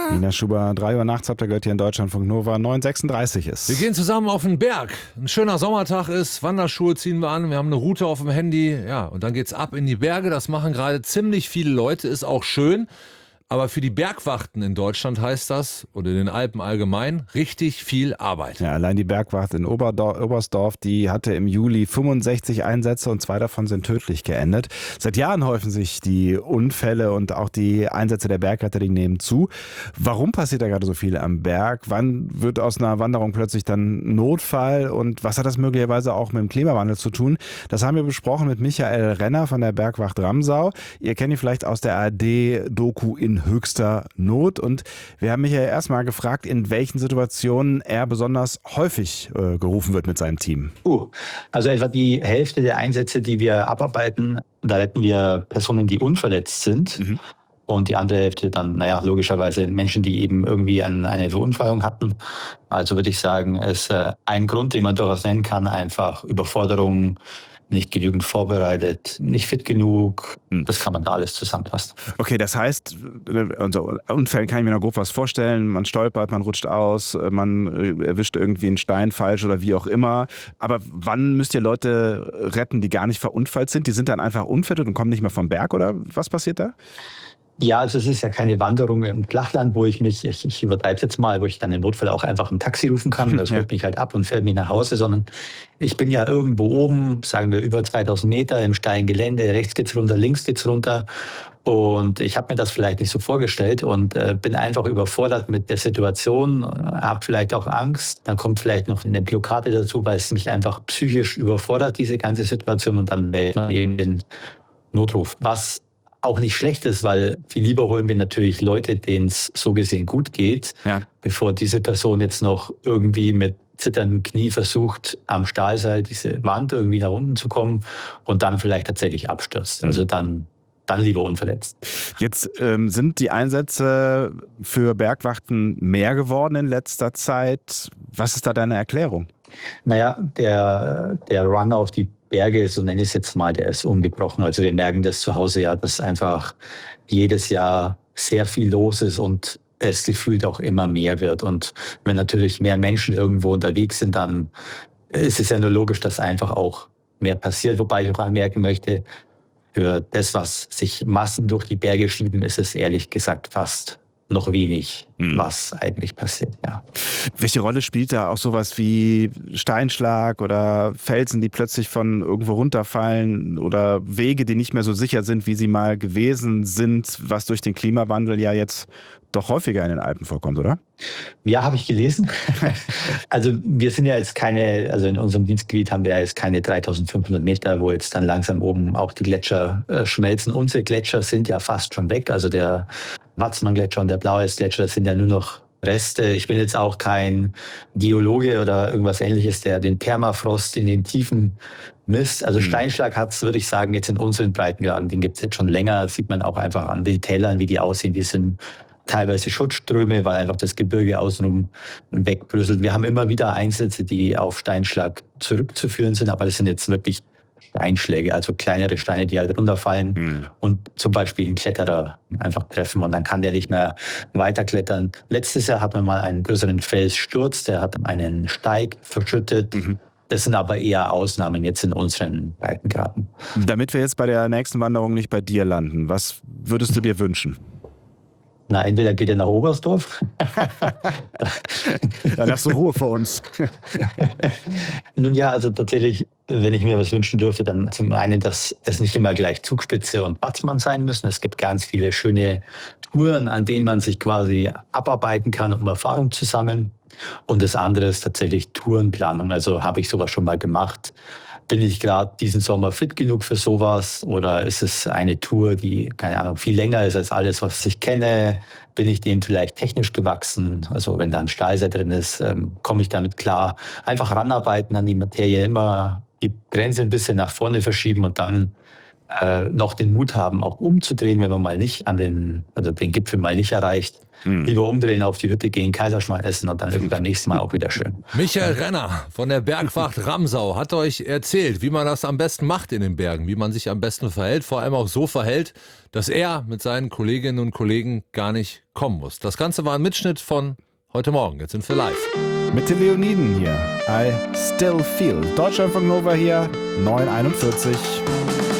Nina Schuber, 3 Uhr nachts habt ihr gehört hier in Deutschlandfunk Nova, 9:36 ist. Wir gehen zusammen auf den Berg. Ein schöner Sommertag ist, Wanderschuhe ziehen wir an, wir haben eine Route auf dem Handy, ja, und dann geht's ab in die Berge. Das machen gerade ziemlich viele Leute, ist auch schön. Aber für die Bergwachten in Deutschland heißt das, oder in den Alpen allgemein, richtig viel Arbeit. Ja, allein die Bergwacht in Oberstdorf, die hatte im Juli 65 Einsätze und 2 davon sind tödlich geendet. Seit Jahren häufen sich die Unfälle und auch die Einsätze der Bergretter, die nehmen zu. Warum passiert da gerade so viel am Berg? Wann wird aus einer Wanderung plötzlich dann Notfall? Und was hat das möglicherweise auch mit dem Klimawandel zu tun? Das haben wir besprochen mit Michael Renner von der Bergwacht Ramsau. Ihr kennt ihn vielleicht aus der ARD-Doku In höchster Not. Und wir haben Michael erstmal gefragt, in welchen Situationen er besonders häufig gerufen wird mit seinem Team. Also etwa die Hälfte der Einsätze, die wir abarbeiten, da retten wir Personen, die unverletzt sind. Mhm. Und die andere Hälfte dann, logischerweise Menschen, die eben irgendwie eine Verunfallung hatten. Also würde ich sagen, ist ein Grund, den man durchaus nennen kann, einfach Überforderung, nicht genügend vorbereitet, nicht fit genug. Das kann man da alles zusammenfassen. Okay, das heißt, unter Unfällen kann ich mir noch grob was vorstellen. Man stolpert, man rutscht aus, man erwischt irgendwie einen Stein falsch oder wie auch immer. Aber wann müsst ihr Leute retten, die gar nicht verunfallt sind? Die sind dann einfach unfit und kommen nicht mehr vom Berg oder was passiert da? Ja, also es ist ja keine Wanderung im Flachland, wo ich übertreibe es jetzt mal, wo ich dann im Notfall auch einfach ein Taxi rufen kann. Das holt mich halt ab und fährt mich nach Hause, sondern ich bin ja irgendwo oben, sagen wir über 2000 Meter im steilen Gelände, rechts geht's runter, links geht's runter. Und ich habe mir das vielleicht nicht so vorgestellt und bin einfach überfordert mit der Situation, habe vielleicht auch Angst. Dann kommt vielleicht noch eine Blockade dazu, weil es mich einfach psychisch überfordert, diese ganze Situation. Und dann wählt man eben den Notruf. Was auch nicht schlecht ist, weil viel lieber holen wir natürlich Leute, denen es so gesehen gut geht, bevor diese Person jetzt noch irgendwie mit zitterndem Knie versucht, am Stahlseil diese Wand irgendwie nach unten zu kommen und dann vielleicht tatsächlich abstürzt. Also dann lieber unverletzt. Jetzt sind die Einsätze für Bergwachten mehr geworden in letzter Zeit. Was ist da deine Erklärung? Naja, der Run auf die Berge, so nenne ich es jetzt mal, der ist ungebrochen. Also wir merken das zu Hause ja, dass einfach jedes Jahr sehr viel los ist und es gefühlt auch immer mehr wird. Und wenn natürlich mehr Menschen irgendwo unterwegs sind, dann ist es ja nur logisch, dass einfach auch mehr passiert. Wobei ich auch anmerken möchte, für das, was sich Massen durch die Berge schieben, ist es ehrlich gesagt fast noch wenig, was eigentlich passiert, ja. Welche Rolle spielt da auch sowas wie Steinschlag oder Felsen, die plötzlich von irgendwo runterfallen oder Wege, die nicht mehr so sicher sind, wie sie mal gewesen sind, was durch den Klimawandel ja jetzt doch häufiger in den Alpen vorkommt, oder? Ja, habe ich gelesen. Also wir sind ja jetzt also in unserem Dienstgebiet haben wir ja jetzt keine 3500 Meter, wo jetzt dann langsam oben auch die Gletscher schmelzen. Unsere Gletscher sind ja fast schon weg. Also der Watzmann-Gletscher und der Blaueis-Gletscher, das sind ja nur noch Reste. Ich bin jetzt auch kein Geologe oder irgendwas Ähnliches, der den Permafrost in den Tiefen misst. Also Steinschlag hat es, würde ich sagen, jetzt in unseren Breitengraden, den gibt es jetzt schon länger. Das sieht man auch einfach an den Tälern, wie die aussehen. Die sind teilweise Schutzströme, weil einfach das Gebirge außenrum wegbröselt. Wir haben immer wieder Einsätze, die auf Steinschlag zurückzuführen sind, aber das sind jetzt wirklich Steinschläge, also kleinere Steine, die halt runterfallen und zum Beispiel einen Kletterer einfach treffen und dann kann der nicht mehr weiterklettern. Letztes Jahr hatten wir mal einen größeren Felssturz, der hat einen Steig verschüttet. Das sind aber eher Ausnahmen jetzt in unseren Breitengraden. Damit wir jetzt bei der nächsten Wanderung nicht bei dir landen, was würdest du dir wünschen? Na, entweder geht ihr nach Oberstdorf. Dann hast du Ruhe vor uns. Nun ja, also tatsächlich, wenn ich mir was wünschen dürfte, dann zum einen, dass es nicht immer gleich Zugspitze und Watzmann sein müssen. Es gibt ganz viele schöne Touren, an denen man sich quasi abarbeiten kann, um Erfahrung zu sammeln. Und das andere ist tatsächlich Tourenplanung. Also habe ich sowas schon mal gemacht. Bin ich gerade diesen Sommer fit genug für sowas oder ist es eine Tour, die, keine Ahnung, viel länger ist als alles, was ich kenne? Bin ich dem vielleicht technisch gewachsen? Also wenn da ein Stahlseil drin ist, komme ich damit klar? Einfach ranarbeiten an die Materie, immer die Grenze ein bisschen nach vorne verschieben und dann noch den Mut haben, auch umzudrehen, wenn man mal nicht den Gipfel mal nicht erreicht. Lieber umdrehen, auf die Hütte gehen, Kaiserschmarrn essen und dann irgendwie beim nächsten Mal auch wieder schön. Michael Renner von der Bergwacht Ramsau hat euch erzählt, wie man das am besten macht in den Bergen, wie man sich am besten verhält, vor allem auch so verhält, dass er mit seinen Kolleginnen und Kollegen gar nicht kommen muss. Das Ganze war ein Mitschnitt von heute Morgen. Jetzt sind wir live. Mit den Leoniden hier. I Still Feel. Deutschlandfunk Nova hier, 9:41.